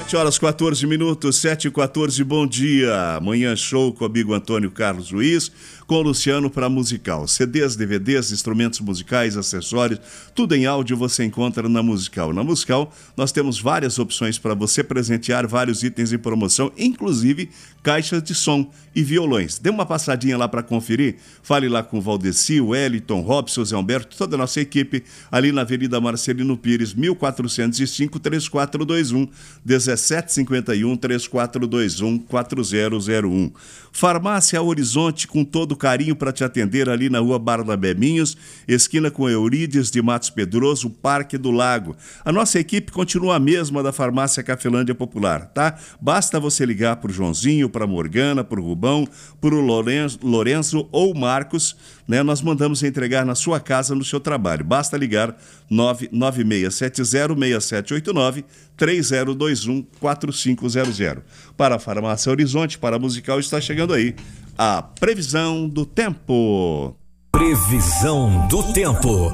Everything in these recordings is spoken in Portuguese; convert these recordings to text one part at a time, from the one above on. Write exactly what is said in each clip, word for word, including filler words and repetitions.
sete horas quatorze minutos, sete e quatorze, bom dia. Manhã show com o amigo Antônio Carlos Luiz, com o Luciano para Musical. C Ds, D V Ds, instrumentos musicais, acessórios, tudo em áudio você encontra na Musical. Na Musical nós temos várias opções para você presentear vários itens em promoção, inclusive caixas de som e violões. Dê uma passadinha lá para conferir, fale lá com o Valdeci, o Wellington, Robson, Zé Humberto, toda a nossa equipe, ali na Avenida Marcelino Pires, mil quatrocentos e cinco, três quatro dois um, dezessete cinquenta e um, três quatro dois um, quatro zero zero um. Farmácia Horizonte, com todo carinho para te atender ali na rua Barnabé Minhos, esquina com Eurídice de Matos Pedroso, Parque do Lago. A nossa equipe continua a mesma da Farmácia Cafelândia Popular, tá? Basta você ligar para o Joãozinho, para a Morgana, para o Rubão, para o Lourenço, Lourenço ou Marcos, né? Nós mandamos entregar na sua casa, no seu trabalho. Basta ligar nove nove seis sete zero, seis sete oito nove, três zero dois um, quatro cinco zero zero. Para a Farmácia Horizonte, para a Musical, está chegando aí a previsão do tempo. Previsão do tempo.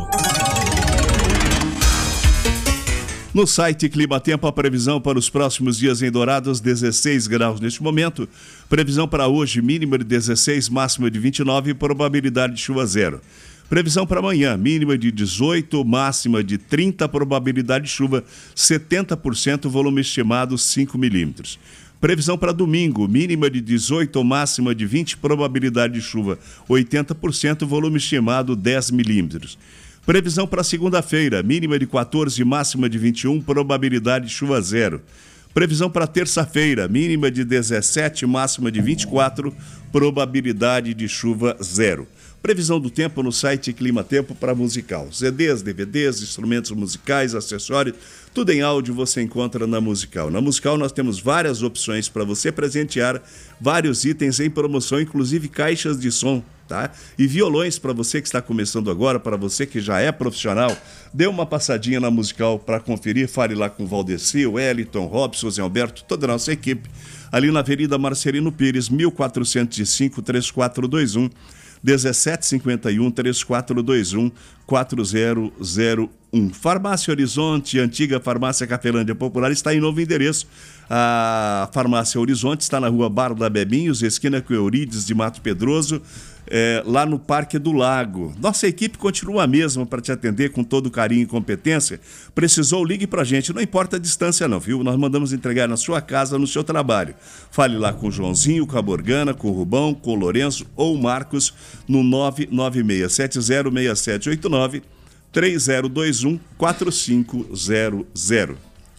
No site Climatempo, a previsão para os próximos dias em Dourados, dezesseis graus neste momento. Previsão para hoje, mínima de dezesseis, máxima de vinte e nove, probabilidade de chuva zero. Previsão para amanhã, mínima de dezoito, máxima de trinta, probabilidade de chuva setenta por cento, volume estimado cinco milímetros. Previsão para domingo, mínima de dezoito, máxima de vinte, probabilidade de chuva oitenta por cento, volume estimado dez milímetros. Previsão para segunda-feira, mínima de quatorze, máxima de vinte e um, probabilidade de chuva zero. Previsão para terça-feira, mínima de dezessete, máxima de vinte e quatro, probabilidade de chuva zero. Previsão do tempo no site Climatempo para Musical. C Ds, D V Ds, instrumentos musicais, acessórios, tudo em áudio você encontra na Musical. Na Musical nós temos várias opções para você presentear vários itens em promoção, inclusive caixas de som, tá? E violões para você que está começando agora, para você que já é profissional. Dê uma passadinha na Musical para conferir, fale lá com o Valdeci, o Wellington, Robson, Zé Humberto, toda a nossa equipe, ali na Avenida Marcelino Pires, mil quatrocentos e cinco, três quatro dois um, dezessete cinquenta e um, três quatro dois um, quatro zero zero um. Farmácia Horizonte, antiga Farmácia Cafelândia Popular, está em novo endereço. A Farmácia Horizonte está na rua Barnabé Minhos, esquina com Eurídice de Mato Pedroso, é, lá no Parque do Lago. Nossa equipe continua a mesma para te atender com todo carinho e competência. Precisou, ligue para a gente, não importa a distância não, viu? Nós mandamos entregar na sua casa, no seu trabalho. Fale lá com o Joãozinho, com a Morgana, com o Rubão, com o Lourenço ou o Marcos no nove nove seis sete zero, seis sete oito nove, três zero dois um, quatro cinco zero zero.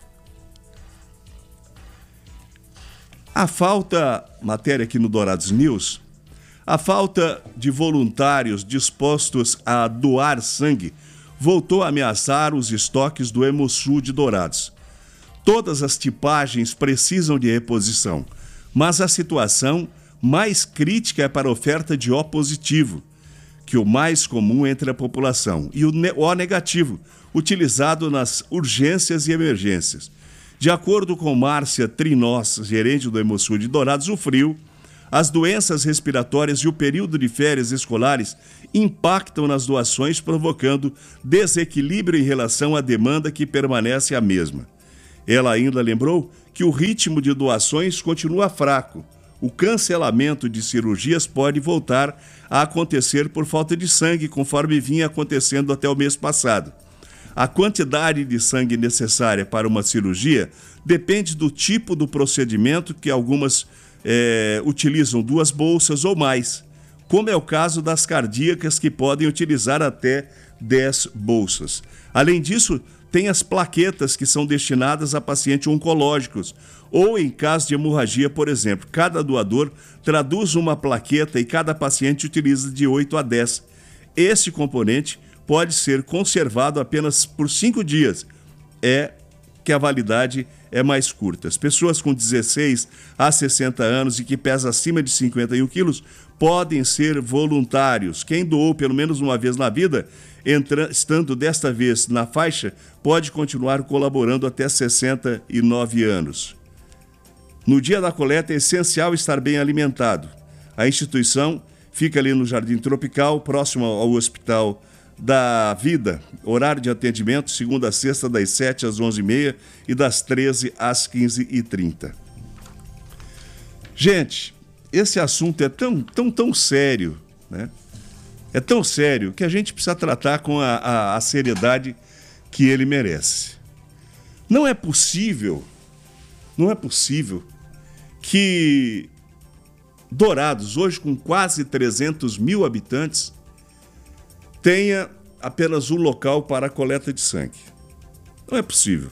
A falta, matéria aqui no Dourados News, a falta de voluntários dispostos a doar sangue voltou a ameaçar os estoques do Hemosul de Dourados. Todas as tipagens precisam de reposição, mas a situação mais crítica é para a oferta de O positivo, que é o mais comum entre a população, e o O negativo, utilizado nas urgências e emergências. De acordo com Márcia Trinós, gerente do Hemosul de Dourados, o frio, as doenças respiratórias e o período de férias escolares impactam nas doações, provocando desequilíbrio em relação à demanda que permanece a mesma. Ela ainda lembrou que o ritmo de doações continua fraco. O cancelamento de cirurgias pode voltar a acontecer por falta de sangue, conforme vinha acontecendo até o mês passado. A quantidade de sangue necessária para uma cirurgia depende do tipo do procedimento, que algumas é, utilizam duas bolsas ou mais, como é o caso das cardíacas, que podem utilizar até dez bolsas. Além disso, tem as plaquetas, que são destinadas a pacientes oncológicos, ou em caso de hemorragia, por exemplo. Cada doador traduz uma plaqueta e cada paciente utiliza de oito a dez. Esse componente pode ser conservado apenas por cinco dias, é que a validade é mais curta. As pessoas com dezesseis a sessenta anos e que pesam acima de cinquenta e um quilos podem ser voluntários. Quem doou pelo menos uma vez na vida, entra, estando desta vez na faixa, pode continuar colaborando até sessenta e nove anos. No dia da coleta é essencial estar bem alimentado. A instituição fica ali no Jardim Tropical, próximo ao Hospital da Vida, horário de atendimento, segunda a sexta, das sete às onze e meia e das treze às quinze e trinta. Gente, esse assunto é tão, tão, tão sério, né? É tão sério que a gente precisa tratar com a, a, a seriedade que ele merece. Não é possível, não é possível que Dourados, hoje com quase trezentos mil habitantes, tenha apenas um local para a coleta de sangue. Não é possível.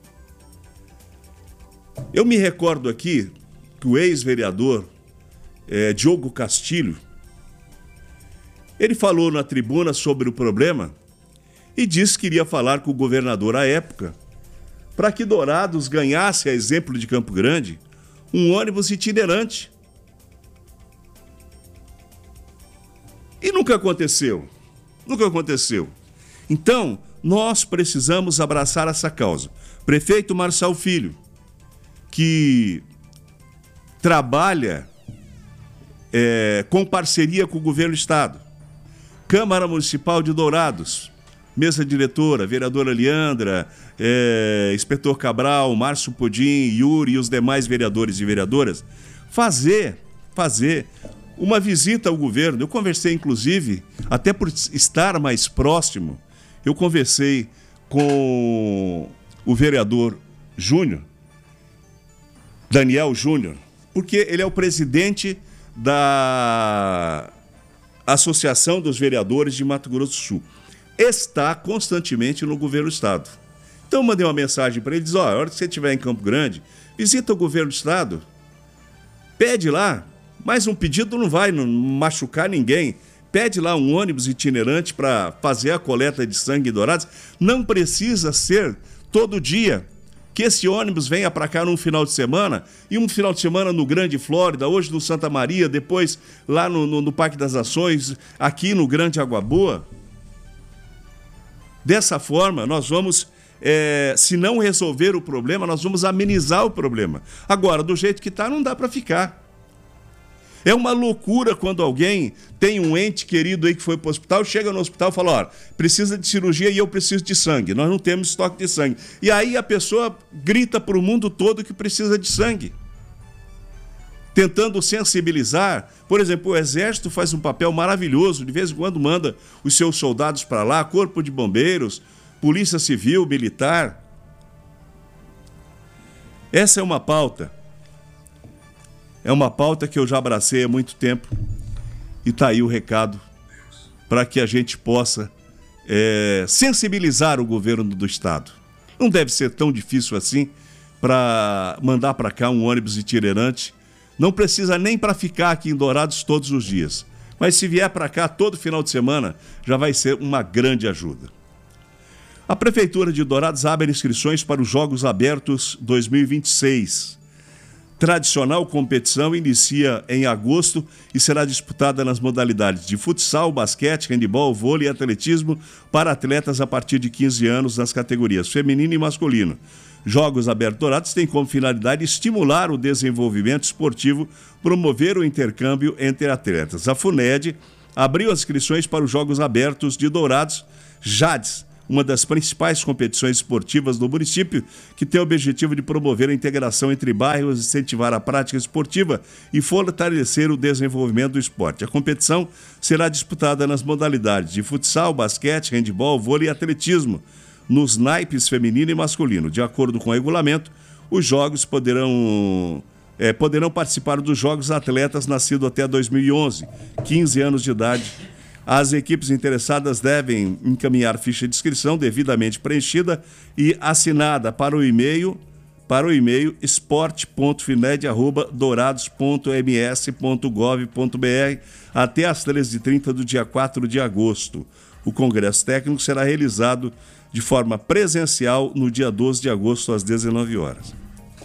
Eu me recordo aqui que o ex-vereador é, Diogo Castilho, ele falou na tribuna sobre o problema e disse que iria falar com o governador à época para que Dourados ganhasse, a exemplo de Campo Grande, um ônibus itinerante. E nunca aconteceu. Nunca aconteceu. Então, nós precisamos abraçar essa causa. Prefeito Marçal Filho, que trabalha é, com parceria com o governo do estado. Câmara Municipal de Dourados, mesa diretora, vereadora Leandra, é, inspetor Cabral, Márcio Podim, Yuri e os demais vereadores e vereadoras, fazer, fazer uma visita ao governo. Eu conversei, inclusive, até por estar mais próximo, eu conversei com o vereador Júnior, Daniel Júnior, porque ele é o presidente da Associação dos Vereadores de Mato Grosso do Sul. Está constantemente no governo do estado. Então eu mandei uma mensagem para ele, diz, ó, a hora que você estiver em Campo Grande, visita o governo do estado, pede lá, mas um pedido não vai não machucar ninguém, pede lá um ônibus itinerante para fazer a coleta de sangue em Dourados. Não precisa ser todo dia, que esse ônibus venha para cá num final de semana, e um final de semana no Grande Flórida, hoje no Santa Maria, depois lá no, no, no Parque das Nações, aqui no Grande Água Boa. Dessa forma, nós vamos, é, se não resolver o problema, nós vamos amenizar o problema. Agora, do jeito que está, não dá para ficar. É uma loucura quando alguém tem um ente querido aí que foi para o hospital, chega no hospital e fala, ó, precisa de cirurgia e eu preciso de sangue, nós não temos estoque de sangue. E aí a pessoa grita para o mundo todo que precisa de sangue. Tentando sensibilizar, por exemplo, o Exército faz um papel maravilhoso, de vez em quando manda os seus soldados para lá, Corpo de Bombeiros, Polícia Civil, Militar. Essa é uma pauta. É uma pauta que eu já abracei há muito tempo e está aí o recado para que a gente possa é, sensibilizar o governo do estado. Não deve ser tão difícil assim para mandar para cá um ônibus itinerante. Não precisa nem para ficar aqui em Dourados todos os dias, mas se vier para cá todo final de semana já vai ser uma grande ajuda. A Prefeitura de Dourados abre inscrições para os Jogos Abertos dois mil e vinte e seis. Tradicional competição inicia em agosto e será disputada nas modalidades de futsal, basquete, handebol, vôlei e atletismo para atletas a partir de quinze anos nas categorias feminino e masculino. Jogos Abertos Dourados têm como finalidade estimular o desenvolvimento esportivo, promover o intercâmbio entre atletas. A FUNED abriu as inscrições para os Jogos Abertos de Dourados Jades, uma das principais competições esportivas do município, que tem o objetivo de promover a integração entre bairros, incentivar a prática esportiva e fortalecer o desenvolvimento do esporte. A competição será disputada nas modalidades de futsal, basquete, handebol, vôlei e atletismo, nos naipes feminino e masculino. De acordo com o regulamento, os jogos poderão, é, poderão participar dos jogos atletas nascidos até dois mil e onze, quinze anos de idade. As equipes interessadas devem encaminhar ficha de inscrição devidamente preenchida e assinada para o e-mail, para o e-mail esporte ponto fined arroba dourados ponto m s ponto gov ponto b r até às treze e trinta do dia quatro de agosto. O congresso técnico será realizado de forma presencial no dia doze de agosto, às dezenove horas.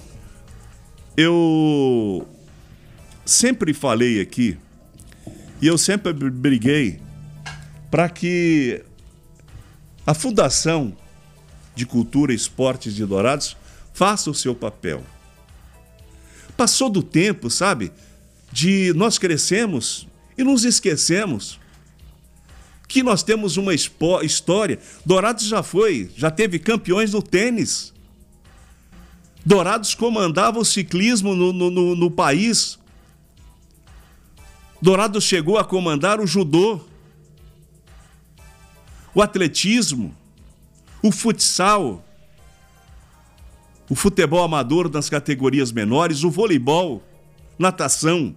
Eu sempre falei aqui, e eu sempre briguei para que a Fundação de Cultura e Esportes de Dourados faça o seu papel. Passou do tempo, sabe, de nós crescemos e nos esquecemos que nós temos uma história. Dourados já foi, já teve campeões no tênis. Dourados comandava o ciclismo no, no, no, no país. Dourados chegou a comandar o judô, o atletismo, o futsal, o futebol amador nas categorias menores, o voleibol, natação.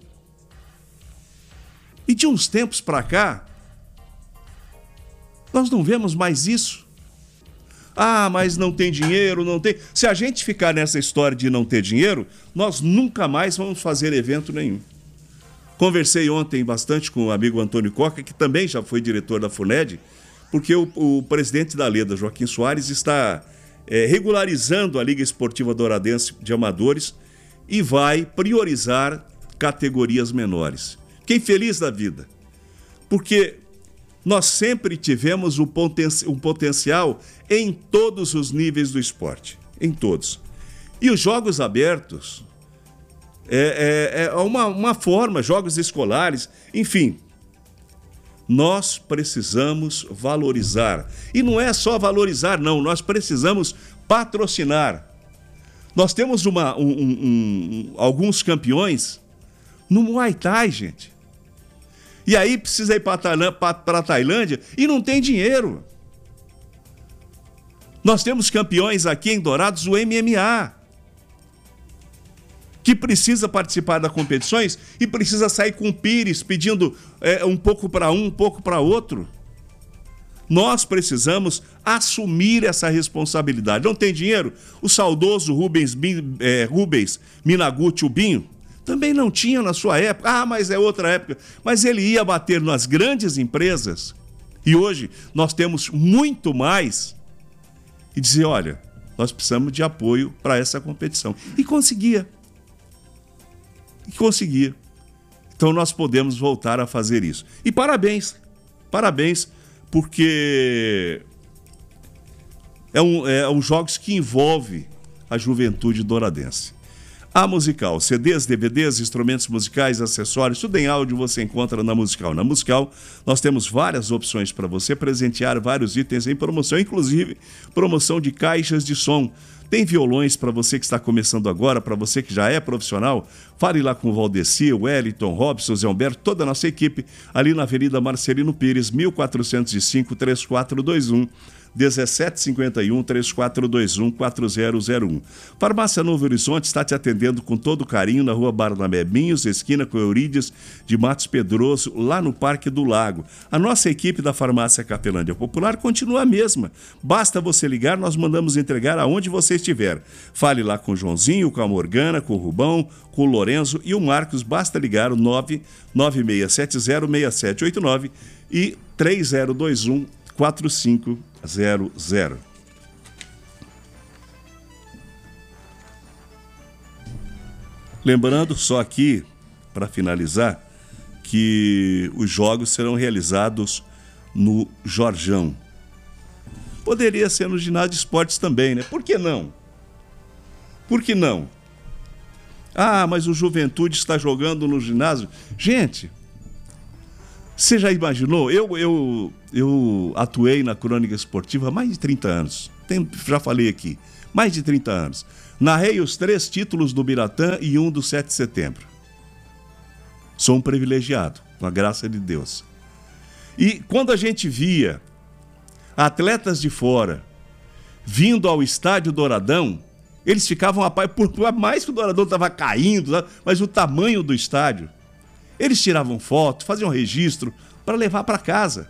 E de uns tempos para cá, nós não vemos mais isso. Ah, mas não tem dinheiro, não tem... Se a gente ficar nessa história de não ter dinheiro, nós nunca mais vamos fazer evento nenhum. Conversei ontem bastante com o amigo Antônio Coca, que também já foi diretor da FUNED, porque o, o presidente da Leda, Joaquim Soares, está é, regularizando a Liga Esportiva Douradense de Amadores e vai priorizar categorias menores. Fiquei feliz da vida, porque nós sempre tivemos um, poten um potencial em todos os níveis do esporte, em todos. E os jogos abertos é, é, é uma, uma forma, jogos escolares, enfim, nós precisamos valorizar. E não é só valorizar, não, nós precisamos patrocinar. Nós temos uma, um, um, um, alguns campeões no Muay Thai, gente. E aí precisa ir para a Tailândia e não tem dinheiro. Nós temos campeões aqui em Dourados do M M A, que precisa participar das competições e precisa sair com o pires, pedindo é, um pouco para um, um pouco para outro. Nós precisamos assumir essa responsabilidade. Não tem dinheiro? O saudoso Rubens, é, Rubens Minaguchi, o Binho, também não tinha na sua época. Ah, mas é outra época. Mas ele ia bater nas grandes empresas. E hoje nós temos muito mais. E dizer, olha, nós precisamos de apoio para essa competição. E conseguia. E conseguia. Então nós podemos voltar a fazer isso. E parabéns. Parabéns, porque é um, é um jogos que envolve a juventude douradense. A Musical, C Ds, D V Ds, instrumentos musicais, acessórios, tudo em áudio você encontra na Musical. Na Musical, nós temos várias opções para você presentear vários itens em promoção, inclusive promoção de caixas de som. Tem violões para você que está começando agora, para você que já é profissional. Fale lá com o Valdeci, o Wellington, Robson, Zé Humberto, toda a nossa equipe, ali na Avenida Marcelino Pires, mil quatrocentos e cinco, três quatro dois um. dezessete cinquenta e um, três quatro dois um, quatro zero zero um. Farmácia Novo Horizonte está te atendendo com todo carinho na Rua Barnabé Binhos, esquina com Eurídice de Matos Pedroso, lá no Parque do Lago. A nossa equipe da Farmácia Capelândia Popular continua a mesma. Basta você ligar, nós mandamos entregar aonde você estiver. Fale lá com o Joãozinho, com a Morgana, com o Rubão, com o Lorenzo e o Marcos. Basta ligar o nove nove seis sete zero seis sete oito nove e três zero dois um, quatro cinco zero zero. Lembrando só aqui, para finalizar, que os jogos serão realizados no Jorjão. Poderia ser no ginásio de esportes também, né? Por que não? Por que não? Ah, mas o Juventude está jogando no ginásio. Gente, você já imaginou? Eu, eu, eu atuei na crônica esportiva há mais de trinta anos. Tem, já falei aqui. Mais de trinta anos. Narrei os três títulos do Biratã e um do sete de setembro. Sou um privilegiado, com a graça de Deus. E quando a gente via atletas de fora vindo ao estádio Douradão, eles ficavam a par, por mais que o Douradão estava caindo, mas o tamanho do estádio. Eles tiravam foto, faziam registro para levar para casa.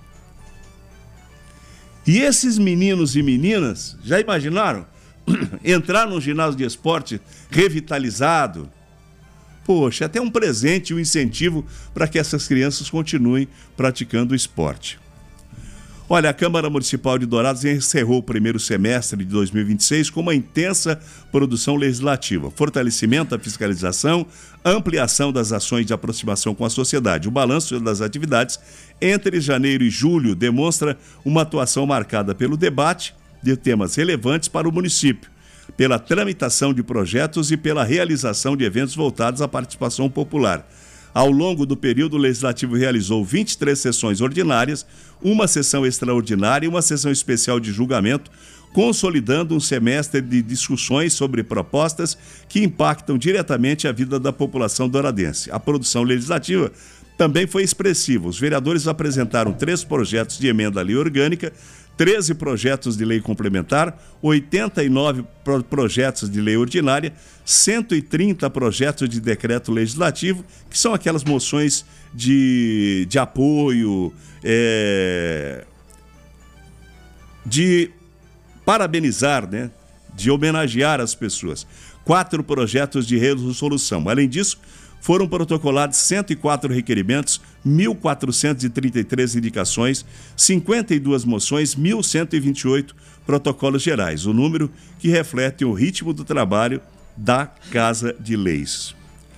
E esses meninos e meninas, já imaginaram? Entrar num ginásio de esporte revitalizado. Poxa, até um presente, um incentivo para que essas crianças continuem praticando o esporte. Olha, a Câmara Municipal de Dourados encerrou o primeiro semestre de dois mil e vinte e seis com uma intensa produção legislativa, fortalecimento da fiscalização, ampliação das ações de aproximação com a sociedade. O balanço das atividades entre janeiro e julho demonstra uma atuação marcada pelo debate de temas relevantes para o município, pela tramitação de projetos e pela realização de eventos voltados à participação popular. Ao longo do período, o Legislativo realizou vinte e três sessões ordinárias, uma sessão extraordinária e uma sessão especial de julgamento, consolidando um semestre de discussões sobre propostas que impactam diretamente a vida da população douradense. A produção legislativa também foi expressiva. Os vereadores apresentaram três projetos de emenda à lei orgânica, treze projetos de lei complementar, oitenta e nove pro- projetos de lei ordinária, cento e trinta projetos de decreto legislativo, que são aquelas moções de, de apoio, é, de parabenizar, né, de homenagear as pessoas. Quatro projetos de resolução. Além disso, foram protocolados cento e quatro requerimentos, mil quatrocentas e trinta e três indicações, cinquenta e duas moções, mil cento e vinte e oito protocolos gerais, o número que reflete o ritmo do trabalho da Casa de Leis.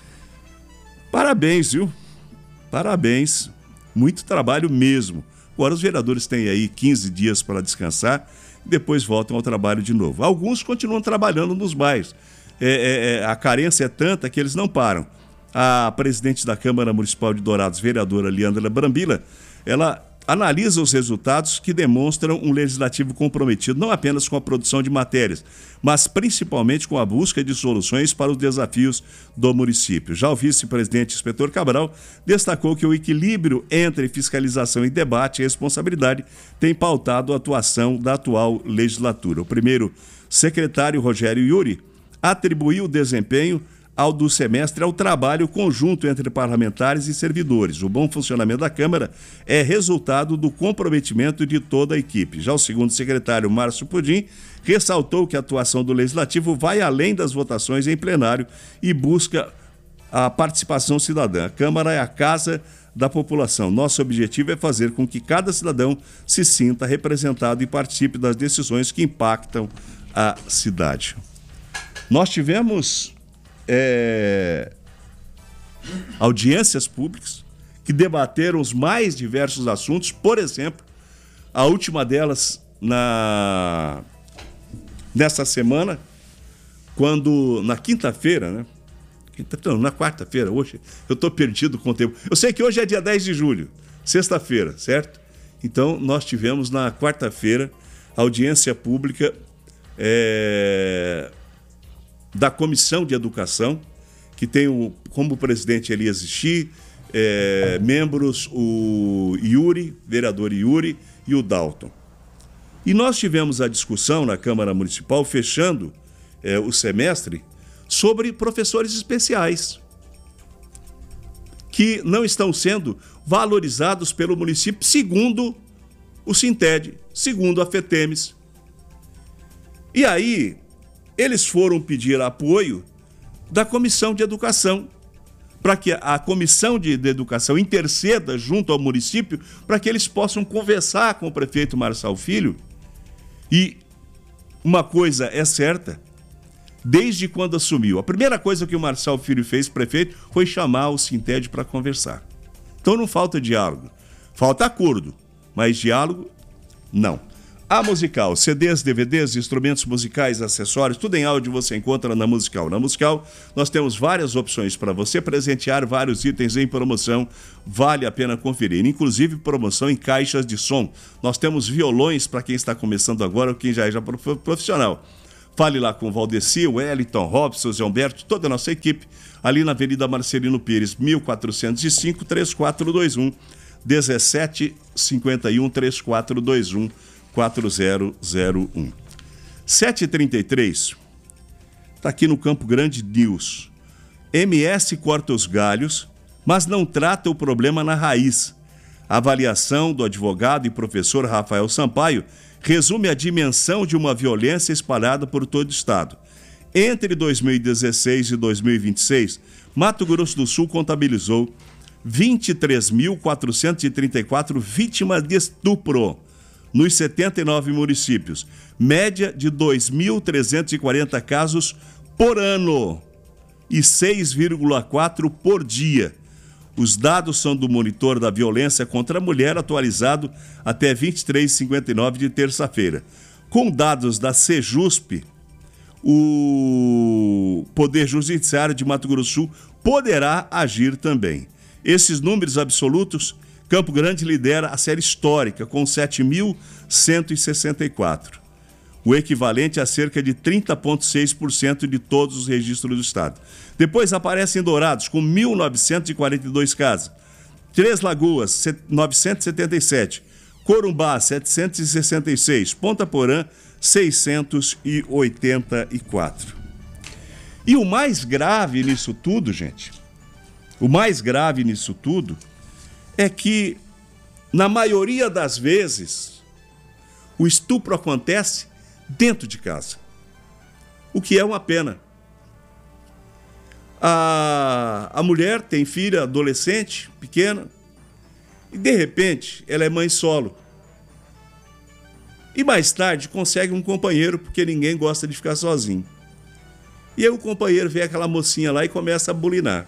Parabéns, viu? Parabéns. Muito trabalho mesmo. Agora os vereadores têm aí quinze dias para descansar e depois voltam ao trabalho de novo. Alguns continuam trabalhando nos bairros. É, é, a carência é tanta que eles não param. A presidente da Câmara Municipal de Dourados, vereadora Leandra Brambila, ela analisa os resultados que demonstram um legislativo comprometido não apenas com a produção de matérias, mas principalmente com a busca de soluções para os desafios do município. Já o vice-presidente inspetor Cabral destacou que o equilíbrio entre fiscalização e debate e responsabilidade tem pautado a atuação da atual legislatura. O primeiro secretário, Rogério Yuri, atribuiu o desempenho ao do semestre ao trabalho conjunto entre parlamentares e servidores. O bom funcionamento da Câmara é resultado do comprometimento de toda a equipe. Já o segundo secretário, Márcio Pudim, ressaltou que a atuação do Legislativo vai além das votações em plenário e busca a participação cidadã. A Câmara é a casa da população. Nosso objetivo é fazer com que cada cidadão se sinta representado e participe das decisões que impactam a cidade. Nós tivemos É, audiências públicas que debateram os mais diversos assuntos. Por exemplo, a última delas na nessa semana, quando na quinta-feira, né? Quinta, não, na quarta-feira, hoje eu estou perdido com o tempo. Eu sei que hoje é dia dez de julho, sexta-feira, certo? Então nós tivemos na quarta-feira audiência pública é, da Comissão de Educação, que tem o, como presidente Elias Ixi, é, membros o Yuri, vereador Yuri e o Dalton. E nós tivemos a discussão na Câmara Municipal, fechando é, o semestre, sobre professores especiais, que não estão sendo valorizados pelo município, segundo o Sinted, segundo a FETEMES. E aí eles foram pedir apoio da Comissão de Educação, para que a Comissão de, de Educação interceda junto ao município, para que eles possam conversar com o prefeito Marçal Filho. E uma coisa é certa, desde quando assumiu, a primeira coisa que o Marçal Filho fez, prefeito, foi chamar o Sinted para conversar. Então não falta diálogo, falta acordo, mas diálogo, não. A Musical, C Ds, D V Ds, instrumentos musicais, acessórios, tudo em áudio você encontra na Musical. Na Musical, nós temos várias opções para você presentear, vários itens em promoção, vale a pena conferir, inclusive promoção em caixas de som. Nós temos violões para quem está começando agora ou quem já é já profissional. Fale lá com o Valdeci, o Wellington, Robson, Zé Humberto, toda a nossa equipe, ali na Avenida Marcelino Pires, mil quatrocentos e cinco, três quatro dois um, dezessete cinquenta e um, três quatro dois um, quatro zero zero um. sete e trinta e três, está aqui no Campo Grande News. M S corta os galhos, mas não trata o problema na raiz. A avaliação do advogado e professor Rafael Sampaio resume a dimensão de uma violência espalhada por todo o estado. Entre dois mil e dezesseis e dois mil e vinte e seis, Mato Grosso do Sul contabilizou vinte e três mil quatrocentos e trinta e quatro vítimas de estupro nos setenta e nove municípios, média de dois mil trezentos e quarenta casos por ano e seis vírgula quatro por dia. Os dados são do Monitor da Violência contra a Mulher, atualizado até vinte e três e cinquenta e nove de terça-feira. Com dados da Sejusp, o Poder Judiciário de Mato Grosso do Sul poderá agir também. esses números absolutos, Campo Grande lidera a série histórica, com sete mil cento e sessenta e quatro, o equivalente a cerca de trinta vírgula seis por cento de todos os registros do estado. Depois aparecem Dourados, com mil novecentos e quarenta e dois casos, Três Lagoas, novecentos e setenta e sete, Corumbá, setecentos e sessenta e seis, Ponta Porã, seiscentos e oitenta e quatro. E o mais grave nisso tudo, gente, o mais grave nisso tudo é que, na maioria das vezes, o estupro acontece dentro de casa, o que é uma pena. A, a mulher tem filha adolescente, pequena, e de repente ela é mãe solo. E mais tarde consegue um companheiro, porque ninguém gosta de ficar sozinho. E aí o companheiro vê aquela mocinha lá e começa a bulinar.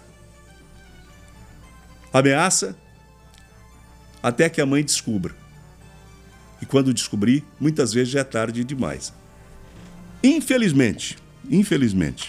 Ameaça até que a mãe descubra. E quando descobrir, muitas vezes já é tarde demais. Infelizmente, infelizmente,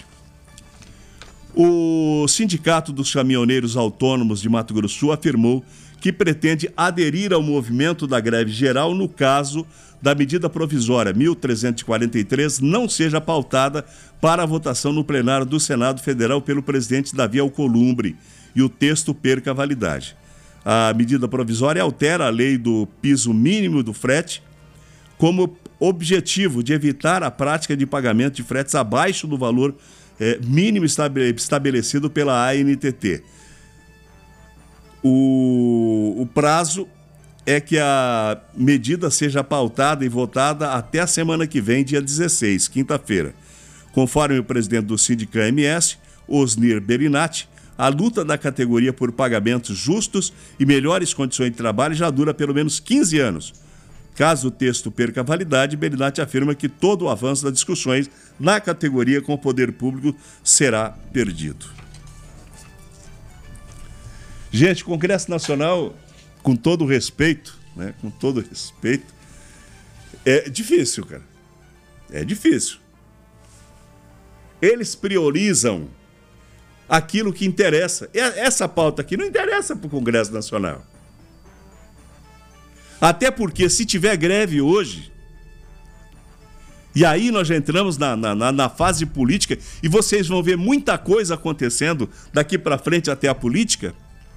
o Sindicato dos Caminhoneiros Autônomos de Mato Grosso do Sul afirmou que pretende aderir ao movimento da greve geral no caso da medida provisória mil trezentos e quarenta e três não seja pautada para a votação no plenário do Senado Federal pelo presidente Davi Alcolumbre e o texto perca a validade. A medida provisória altera a lei do piso mínimo do frete como objetivo de evitar a prática de pagamento de fretes abaixo do valor é, mínimo estabelecido pela A N T T. O, o prazo é que a medida seja pautada e votada até a semana que vem, dia dezesseis, quinta-feira. Conforme o presidente do Sindicato M S, Osnir Berinatti, a luta da categoria por pagamentos justos e melhores condições de trabalho já dura pelo menos quinze anos. Caso o texto perca a validade, Berinatti afirma que todo o avanço das discussões na categoria com o poder público será perdido. Gente, o Congresso Nacional, com todo respeito, né, com todo respeito, é difícil, cara. É difícil. Eles priorizam aquilo que interessa. Essa pauta aqui não interessa para o Congresso Nacional. Até porque, se tiver greve hoje, e aí nós já entramos na, na, na fase política, e vocês vão ver muita coisa acontecendo daqui para frente até a política.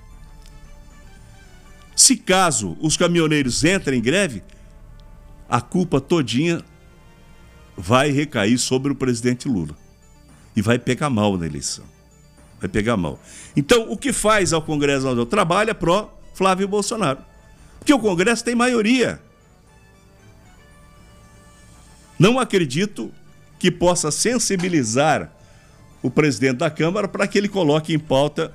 Se caso os caminhoneiros entrem em greve, a culpa todinha vai recair sobre o presidente Lula. E vai pegar mal na eleição. Vai pegar mal. Então, o que faz ao Congresso Nacional? Trabalha pró Flávio Bolsonaro. Porque o Congresso tem maioria. Não acredito que possa sensibilizar o presidente da Câmara para que ele coloque em pauta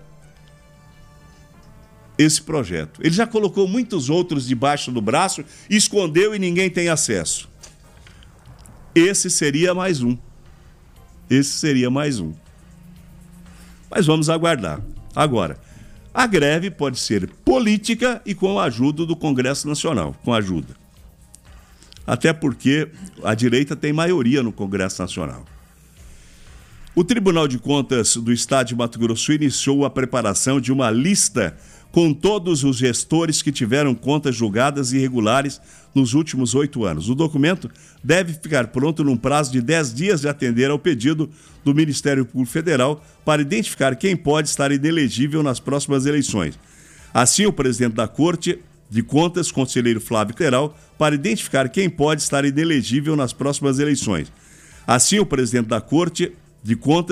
esse projeto. Ele já colocou muitos outros debaixo do braço, escondeu e ninguém tem acesso. Esse seria mais um. Esse seria mais um. Mas vamos aguardar. Agora, a greve pode ser política e com a ajuda do Congresso Nacional, com ajuda. Até porque a direita tem maioria no Congresso Nacional. O Tribunal de Contas do Estado de Mato Grosso iniciou a preparação de uma lista com todos os gestores que tiveram contas julgadas irregulares nos últimos oito anos. O documento deve ficar pronto num prazo de dez dias de atender ao pedido do Ministério Público Federal para identificar quem pode estar inelegível nas próximas eleições. Assim, o presidente da Corte de Contas, conselheiro Flávio Cleral, para identificar quem pode estar inelegível nas próximas eleições. Assim, o presidente da Corte de Contas